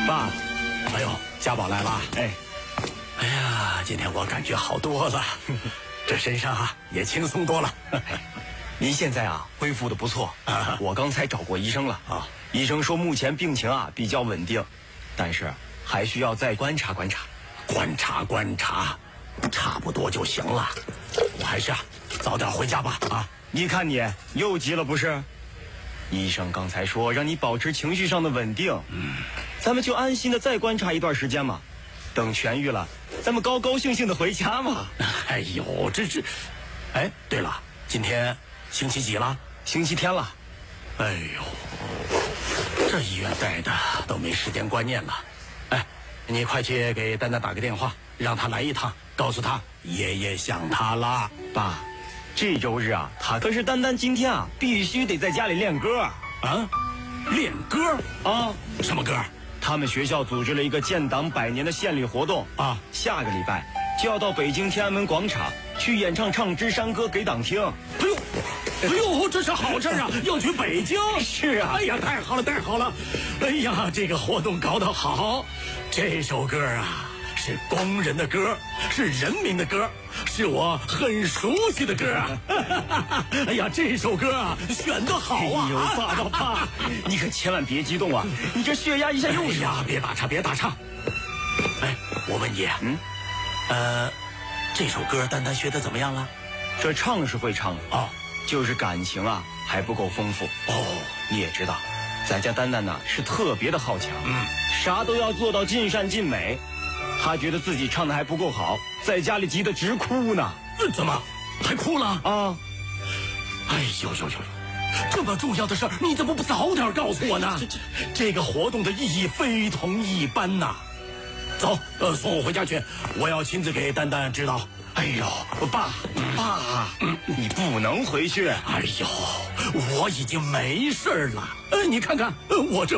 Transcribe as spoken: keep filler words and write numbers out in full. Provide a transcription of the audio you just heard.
爸， 哎呦，家宝来了。 哎， 哎呀，今天我感觉好多了，这身上啊也轻松多了。 您现在啊恢复的不错啊， 我刚才找过医生了啊， 医生说目前病情啊比较稳定，但是还需要再观察观察。 观察观察，差不多就行了。我还是啊早点回家吧。啊， 你看你又急了不是？医生刚才说让你保持情绪上的稳定， 嗯， 咱们就安心的再观察一段时间嘛，等痊愈了，咱们高高兴兴的回家嘛。 哎呦，这是，哎，对了，今天星期几了？ 星期天了。 哎呦，这医院待的都没时间观念了。哎，你快去给丹丹打个电话，让他来一趟，告诉他爷爷想他了。 爸，这周日啊，他可是丹丹今天啊必须得在家里练歌啊，练歌啊？ 什么歌？ 他们学校组织了一个建党百年的献礼活动啊， 下个礼拜就要到北京天安门广场去演唱《唱支山歌》给党听。 哎呦，哎呦，这是好事啊！要去北京？ 是啊。 哎呀，太好了，太好了！哎呀，这个活动搞得好！这首歌啊，是工人的歌，是人民的歌，是我很熟悉的歌啊！哎呀，这首歌啊，选得好啊！ 哎呦，爸爸爸，你可千万别激动啊！你这血压一下又哎呀，别打岔，别打岔！哎，我问你，嗯，呃，这首歌丹丹学的怎么样了？ 这唱是会唱哦， 就是感情啊还不够丰富哦。 你也知道，咱家丹丹呢是特别的好强， 嗯， 啥都要做到尽善尽美。他觉得自己唱的还不够好，在家里急得直哭呢。 怎么还哭了啊？ 哎呦呦呦！这么重要的事儿，你怎么不早点告诉我呢？这这这个活动的意义非同一般呐！走，呃，送我回家去，我要亲自给丹丹指导。 哎呦，爸，爸，嗯、你不能回去。 哎呦，我已经没事了。呃，你看看，呃，我这。